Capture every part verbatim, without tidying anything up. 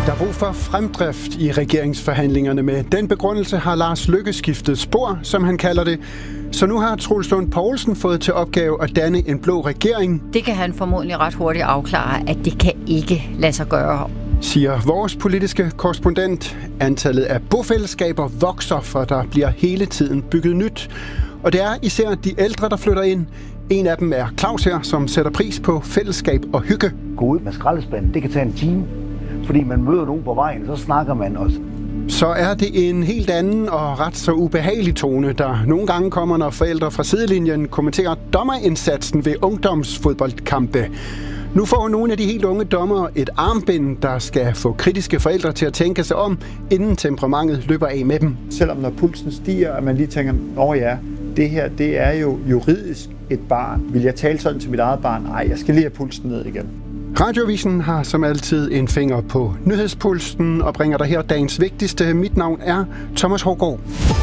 Der er brug for fremdrift i regeringsforhandlingerne. Med den begrundelse har Lars Løkke skiftet spor, som han kalder det. Så nu har Troels Lund Poulsen fået til opgave at danne en blå regering. Det kan han formodentlig ret hurtigt afklare, at det kan ikke lade sig gøre, siger vores politiske korrespondent. Antallet af bofællesskaber vokser, for der bliver hele tiden bygget nyt. Og det er især de ældre, der flytter ind. En af dem er Claus her, som sætter pris på fællesskab og hygge. Gå ud med skraldespanden, det kan tage en time. Fordi man møder nogen på vejen, så snakker man også. Så er det en helt anden og ret så ubehagelig tone, der nogle gange kommer, når forældre fra sidelinjen kommenterer dommerindsatsen ved ungdomsfodboldkampe. Nu får nogle af de helt unge dommere et armbind, der skal få kritiske forældre til at tænke sig om, inden temperamentet løber af med dem. Selvom når pulsen stiger, og man lige tænker, åh ja, det her det er jo juridisk et barn. Vil jeg tale sådan til mit eget barn? Nej, jeg skal lige have pulsen ned igen. Radioavisen har som altid en finger på nyhedspulsen og bringer dig her dagens vigtigste. Mit navn er Thomas Hårgaard.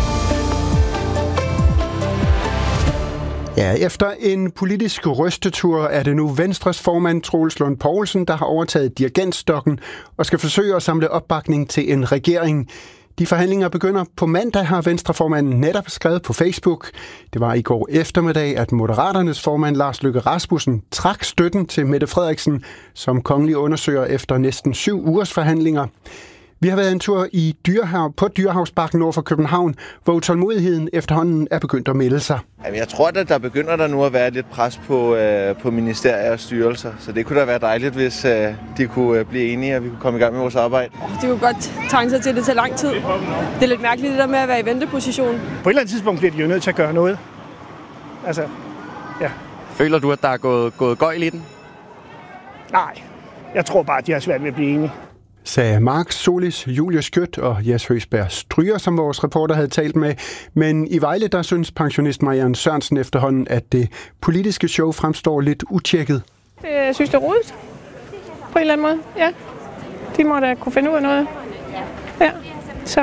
Ja, efter en politisk rystetur er det nu Venstres formand Troels Lund Poulsen, der har overtaget dirigentstokken og skal forsøge at samle opbakning til en regering. De forhandlinger begynder på mandag, har Venstreformanden netop skrevet på Facebook. Det var i går eftermiddag, at Moderaternes formand Lars Løkke Rasmussen trak støtten til Mette Frederiksen, som kongelig undersøger efter næsten syv ugers forhandlinger. Vi har været en tur i Dyrehav, på Dyrehavsbakken nord for København, hvor utålmodigheden efterhånden er begyndt at melde sig. Jeg tror, at der begynder der nu at være lidt pres på, øh, på ministerier og styrelser, så det kunne da være dejligt, hvis øh, de kunne øh, blive enige, og vi kunne komme i gang med vores arbejde. De kunne godt tænke sig til, at det tager lang tid. Det er lidt mærkeligt det der med at være i venteposition. På et eller andet tidspunkt bliver de jo nødt til at gøre noget. Altså, ja. Føler du, at der er gået, gået gøjl i den? Nej, jeg tror bare, at de har svært ved at blive enige. Sagde Mark Solis, Julie Skjødt og Jes Høsberg Stryger, som vores reporter havde talt med. Men i Vejle, der synes pensionist Marianne Sørensen efterhånden, at det politiske show fremstår lidt utjekket. Jeg synes, det er rodet. På en eller anden måde, ja. De må da kunne finde ud af noget. Ja, så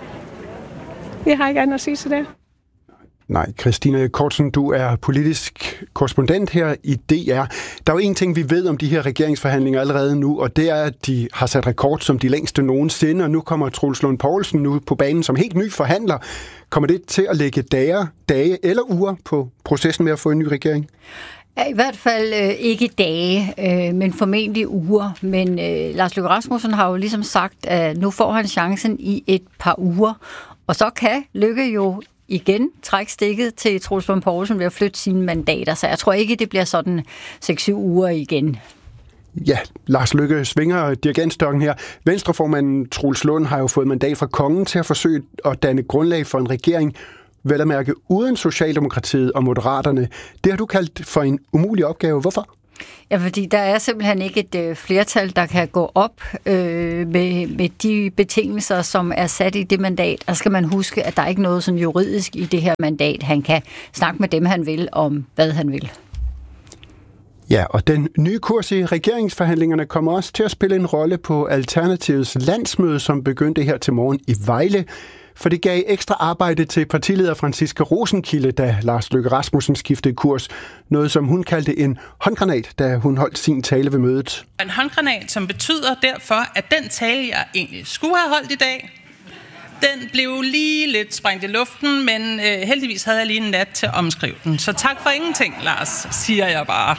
jeg har ikke andet at sige til det. Nej, Christina Kortsen, du er politisk korrespondent her i D R. Der er jo en ting, vi ved om de her regeringsforhandlinger allerede nu, og det er, at de har sat rekord som de længste nogensinde, og nu kommer Troels Lund Poulsen nu på banen som helt ny forhandler. Kommer det til at lægge dage, dage eller uger på processen med at få en ny regering? I hvert fald øh, ikke dage, øh, men formentlig uger. Men øh, Lars Løkke Rasmussen har jo ligesom sagt, at nu får han chancen i et par uger, og så kan Løkke jo igen trække stikket til Troels Lund Poulsen ved at flytte sine mandater, så jeg tror ikke, det bliver sådan seks syv uger igen. Ja, Lars Løkke svinger dirigentstokken her. Venstreformanden Troels Lund har jo fået mandat fra kongen til at forsøge at danne grundlag for en regering, vel at mærke uden Socialdemokratiet og Moderaterne. Det har du kaldt for en umulig opgave. Hvorfor? Ja, fordi der er simpelthen ikke et øh, flertal, der kan gå op øh, med, med de betingelser, som er sat i det mandat. Der skal man huske, at der er ikke noget sådan juridisk i det her mandat. Han kan snakke med dem, han vil, om hvad han vil. Ja, og den nye kurs i regeringsforhandlingerne kommer også til at spille en rolle på Alternativets landsmøde, som begyndte her til morgen i Vejle. For det gav ekstra arbejde til partileder Franciska Rosenkilde, da Lars Løkke Rasmussen skiftede kurs. Noget, som hun kaldte en håndgranat, da hun holdt sin tale ved mødet. En håndgranat, som betyder derfor, at den tale, jeg egentlig skulle have holdt i dag, den blev lige lidt sprængt i luften, men øh, heldigvis havde jeg lige en nat til at omskrive den. Så tak for ingenting, Lars, siger jeg bare.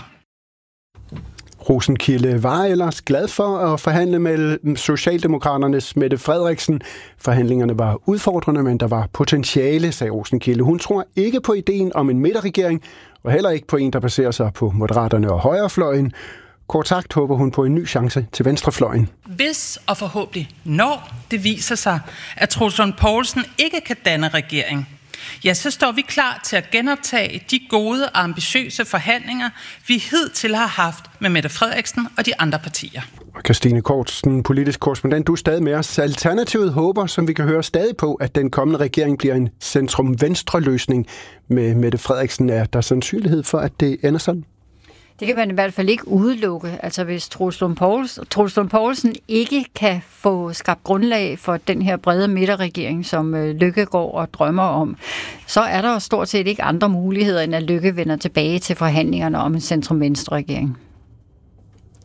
Rosenkilde var ellers glad for at forhandle med Socialdemokraternes Mette Frederiksen. Forhandlingerne var udfordrende, men der var potentiale, sagde Rosenkilde. Hun tror ikke på ideen om en midterregering, og heller ikke på en, der baserer sig på Moderaterne og højrefløjen. Kort sagt håber hun på en ny chance til venstrefløjen. Hvis og forhåbentlig når det viser sig, at Troels Lund Poulsen ikke kan danne regering, ja, så står vi klar til at genoptage de gode og ambitiøse forhandlinger, vi hidtil har haft med Mette Frederiksen og de andre partier. Og Christine Kortsen, politisk korrespondent, du er stadig med os. Alternativet håber, som vi kan høre stadig på, at den kommende regering bliver en centrum-venstre-løsning med Mette Frederiksen. Er der sandsynlighed for, at det ender sådan? Det kan man i hvert fald ikke udelukke. Altså hvis Troels Lund Poulsen, Troels Lund Poulsen ikke kan få skabt grundlag for den her brede midterregering, som Løkke går og drømmer om, så er der jo stort set ikke andre muligheder, end at Løkke vender tilbage til forhandlingerne om en centrum-venstre regering.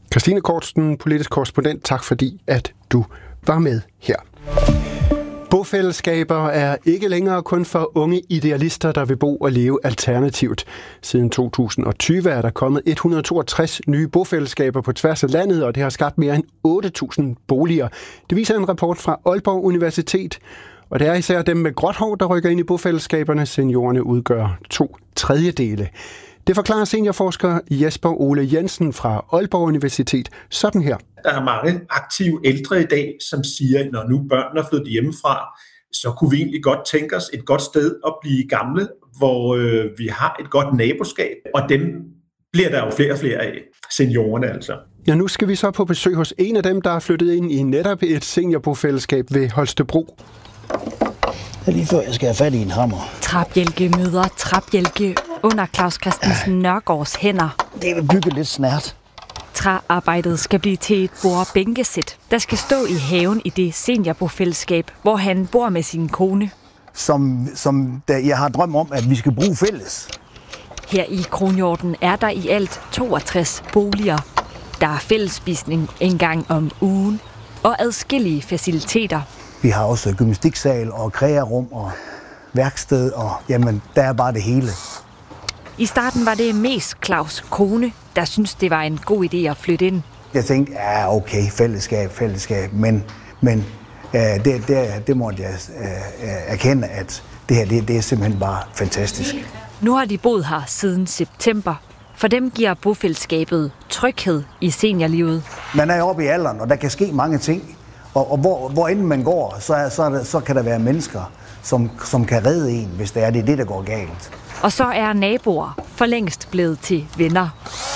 Christine Kortsen, politisk korrespondent, tak fordi, at du var med her. Bofællesskaber er ikke længere kun for unge idealister, der vil bo og leve alternativt. Siden to tusind og tyve er der kommet et hundrede og toogtres nye bofællesskaber på tværs af landet, og det har skabt mere end otte tusind boliger. Det viser en rapport fra Aalborg Universitet, og det er især dem med gråt hår, der rykker ind i bofællesskaberne. Seniorerne udgør to tredjedele. Det forklarer seniorforsker Jesper Ole Jensen fra Aalborg Universitet sådan her. Der er mange aktive ældre i dag, som siger, at når nu børnene er flyttet hjemmefra, så kunne vi egentlig godt tænke os et godt sted at blive gamle, hvor øh, vi har et godt naboskab, og dem bliver der jo flere og flere af, seniorerne altså. Ja, nu skal vi så på besøg hos en af dem, der er flyttet ind i netop et seniorbofællesskab ved Holstebro. Det er lige før, jeg skal have fat i en hammer. Trapbjælke møder trapbjælke under Claus Christensen Nørgaards hænder. Det er bygget lidt snært. Træarbejdet skal blive til et bord-bænkesæt, der skal stå i haven i det seniorbofællesskab, hvor han bor med sin kone. Som, som der, jeg har drøm om, at vi skal bruge fælles. Her i Kronhjorten er der i alt toogtres boliger. Der er fællesspisning en gang om ugen og adskillige faciliteter. Vi har også gymnastiksal og krearum og værksted, og jamen, der er bare det hele. I starten var det mest Claus' kone, der syntes, det var en god idé at flytte ind. Jeg tænkte, ja okay, fællesskab, fællesskab, men, men øh, det, det, det måtte jeg øh, erkende, at det her det, det er simpelthen bare fantastisk. Nu har de boet her siden september. For dem giver bofællesskabet tryghed i seniorlivet. Man er oppe i alderen, og der kan ske mange ting. Og, og hvor, hvor end man går, så, er, så, er der, så kan der være mennesker, som, som kan redde en, hvis det er det, det, der går galt. Og så er naboer for længst blevet til venner.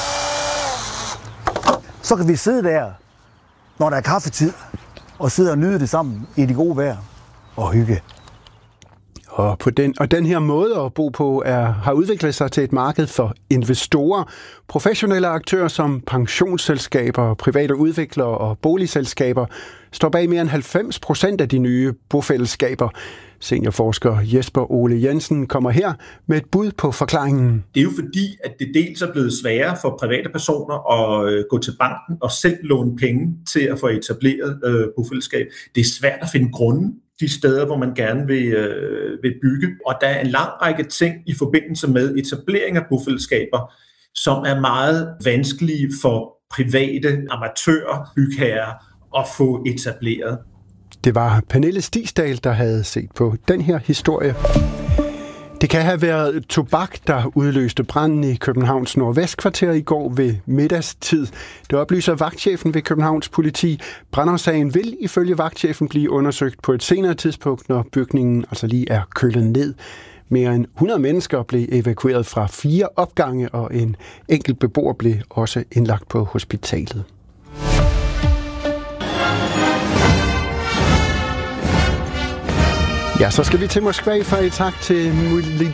Så kan vi sidde der, når der er kaffetid, og sidde og nyde det sammen i det gode vejr og hygge. Og, på den, og den her måde at bo på er, har udviklet sig til et marked for investorer, professionelle aktører som pensionsselskaber, private udviklere og boligselskaber står bag mere end halvfems procent af de nye bofællesskaber. Seniorforsker Jesper Ole Jensen kommer her med et bud på forklaringen. Det er jo fordi, at det dels er blevet sværere for private personer at gå til banken og selv låne penge til at få etableret øh, bofællesskab. Det er svært at finde grunde de steder, hvor man gerne vil, øh, vil bygge. Og der er en lang række ting i forbindelse med etablering af bofællesskaber, som er meget vanskelige for private amatører, bygherrer at få etableret. Det var Pernille Stigsdal, der havde set på den her historie. Det kan have været tobak, der udløste branden i Københavns Nordvestkvarter i går ved middagstid. Det oplyser vagtchefen ved Københavns politi. Brandårsagen vil ifølge vagtchefen blive undersøgt på et senere tidspunkt, når bygningen altså lige er kølet ned. Mere end hundrede mennesker blev evakueret fra fire opgange, og en enkelt beboer blev også indlagt på hospitalet. Ja, så skal vi til Moskva for et tak til